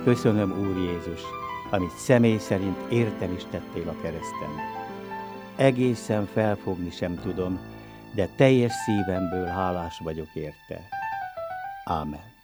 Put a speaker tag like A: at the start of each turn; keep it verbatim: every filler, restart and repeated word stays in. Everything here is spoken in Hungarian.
A: Köszönöm, Úr Jézus, amit személy szerint értem is tettél a kereszten. Egészen felfogni sem tudom, de teljes szívemből hálás vagyok érte. Ámen.